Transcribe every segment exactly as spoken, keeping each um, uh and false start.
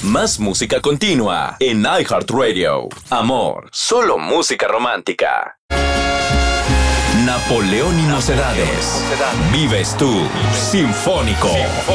Más música continua en iHeartRadio. Amor, solo música romántica. Napoleón y Mocedades. Vives tú, Sinfónico.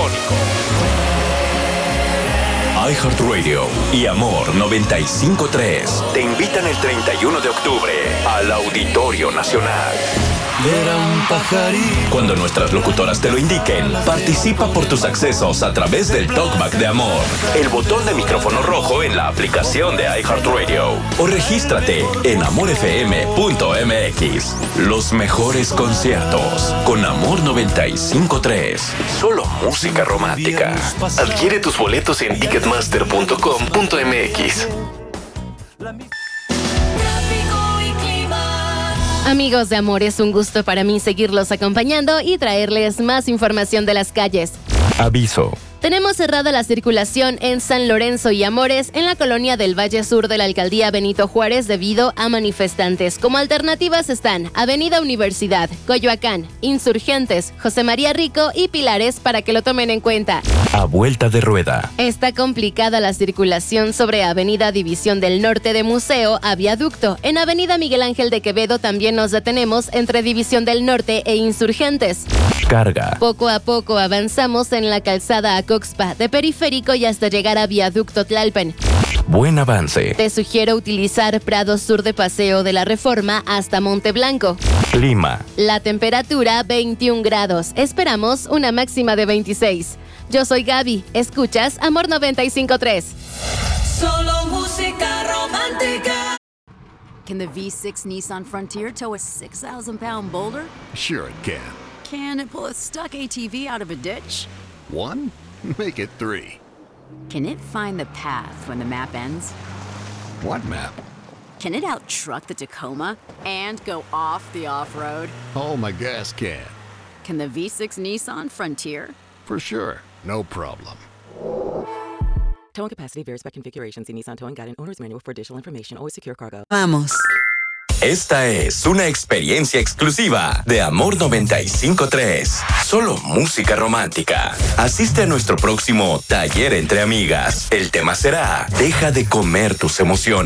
iHeartRadio y Amor noventa y cinco punto tres te invitan el treinta y uno de octubre al Auditorio Nacional. Era un pajarito. Cuando nuestras locutoras te lo indiquen, participa por tus accesos a través del Talkback de Amor, el botón de micrófono rojo en la aplicación de iHeartRadio, o regístrate en amor f m punto m x. Los mejores conciertos con Amor noventa y cinco punto tres. Solo música romántica. Adquiere tus boletos en ticketmaster punto com punto m x. Amigos de Amor, es un gusto para mí seguirlos acompañando y traerles más información de las calles. Aviso. Tenemos cerrada la circulación en San Lorenzo y Amores en la colonia del Valle Sur de la Alcaldía Benito Juárez debido a manifestantes. Como alternativas están Avenida Universidad, Coyoacán, Insurgentes, José María Rico y Pilares para que lo tomen en cuenta. A vuelta de rueda. Está complicada la circulación sobre Avenida División del Norte de Museo a Viaducto. En Avenida Miguel Ángel de Quevedo también nos detenemos entre División del Norte e Insurgentes. Carga. Poco a poco avanzamos en la calzada a Coxpa, de Periférico y hasta llegar a Viaducto Tlalpan. Buen avance. Te sugiero utilizar Prado Sur de Paseo de la Reforma hasta Monteblanco. Clima. La temperatura veintiún grados. Esperamos una máxima de veintiséis. Yo soy Gaby. Escuchas Amor noventa y cinco punto tres. Solo música romántica. Can the V six Nissan Frontier tow a six thousand pound boulder? Sure it can. Can it pull a stuck A T V out of a ditch? One? Make it three. Can it find the path when the map ends? What map? Can it out-truck the Tacoma and go off the off-road? Oh, my gas can. Can the V six Nissan Frontier? For sure. No problem. Towing capacity varies by configuration. See Nissan Towing Guide and Owner's Manual for additional information. Always secure cargo. Vamos. Esta es una experiencia exclusiva de Amor noventa y cinco punto tres. Solo música romántica. Asiste a nuestro próximo taller entre amigas. El tema será: deja de comer tus emociones.